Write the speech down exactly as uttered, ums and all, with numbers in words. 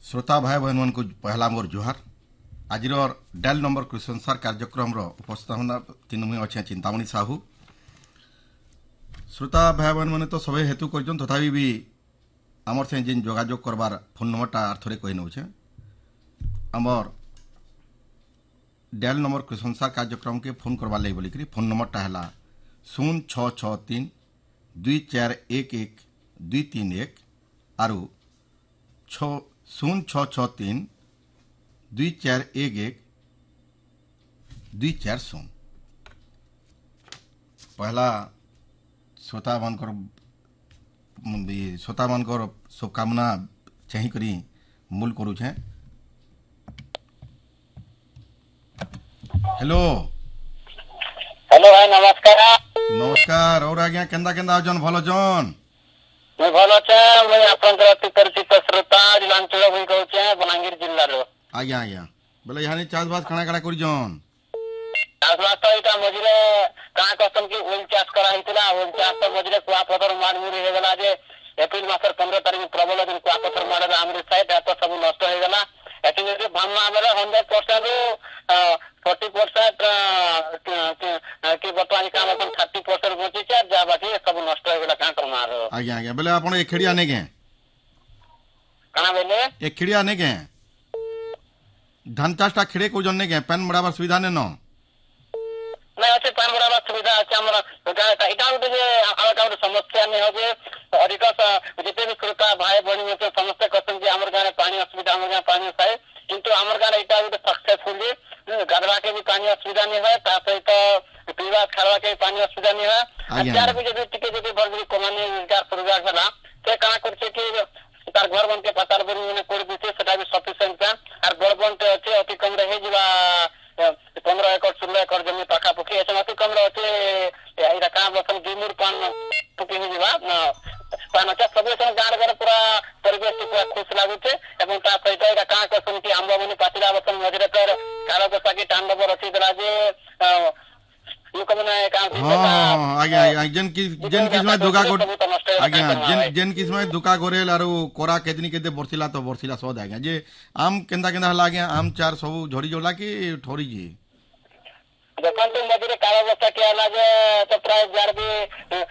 श्रोता भाई बहन मन को पहला मोर जुहार आज डायल नंबर कृष्णसार कार्यक्रम उपस्थापना तीन मुई अच्छे चिंतामणि साहू। श्रोता भाई बहन मैंने तो सबै हेतु कर तथापि भी आमर से जिन जोगाजोग करवार फोन नंबरटा आर थोड़े कही नौचे आमर डायल नंबर कृष्णसार कार्यक्रम के फोन करवार लगी बोलिक फोन नंबरटा है शून्य छः छः तीन दुई चार एक एक दुई तीन एक आरु छ शून्य छः छः तीन दुई चार एक एक दुई चार शून्य। पहला श्रोता मानकर श्रोता मानकर शुभकामना चाही करी मूल करुछे। हेलो हेलो भाई नमस्कार। नमस्कार। और आज्ञा केंदा केंदा जन भलो जन मैं भल अच्छे मैं आपन अति परिचित श्रोता जिलांचल भाई कहूचे बलांगीर जिल्ला रो। आज्ञा आज्ञा बोले यहाँ चाष बास खाना खाना करी जन चाषबास तो इटा मझिरे का कसम की ओल चाष करा हितला ओल चाष तो मझिरे कुआ पथर मार मुरी हे गला जे एप्रिल मासर पंद्रह तारीख प्रबल दिन कुआ पथर मारे आमरी साइड तो सब नष्ट हो गला एटी जे भामना आबेला हंड्रेड परसेंट रो फोर्टी परसेंट कि बर्तमान काम अपन थर्टी परसेंट बची छै जा बाकी सब नष्ट हो गला का कर मार। आज्ञा आज्ञा बोले आपण एक खिड़िया ने के काना बेले एक खिड़िया ने के धान चाषटा खेड़े को जन के पैन बड़ाबर सुविधा ने न नहीं अच्छे पैन बड़ाबर सुविधा अच्छे हमरा इटा उठे जे आटा उठे समस्या नहीं हो जे अधिक जिते भी श्रोता भाई बहन में समस्या कसम जे हमर गाने पानी असुविधा हमर गाने पानी है किंतु हमर गाने इटा उठे सक्सेसफुली गदवा के भी पानी असुविधा नहीं है ता सहित पीवा खावा के पानी असुविधा नहीं है चार भी जदी टिके जदी भरबरी कमाने रोजगार रोजगार होला ते का करछे कि तार घर बन के पतार बन में कोड दिते सेटा भी सफिशिएंट का और बड़ बनते अच्छे अति कम रहे जीवा पंद्रह एकड़ सोलह एकड़ जमीन पाखा पखी ऐसे अति कम रहे एरा काम बसन गिमुर पान पखी नहीं जीवा पान अच्छा सब से गार गार पूरा परिवेश पूरा खुश लागुचे एवं ता सहित एरा का कसम की आंबा बनी पातिला बसन मजरे कर काला बसा की टांडवर अछि दला जे यो कमना काम हां हां आज्ञा आज्ञा जन की जन किस में दुका को आज्ञा जन जन किस में दुका गोरेल आरो कोरा केदनी केदे बरसिला तो बरसिला सद आज्ञा जे आम केंदा केंदा हला आज्ञा आम चार सब झड़ी जोला की ठोरी जी देखन तो मजरे काला बसा के आला जे तो प्राय जार भी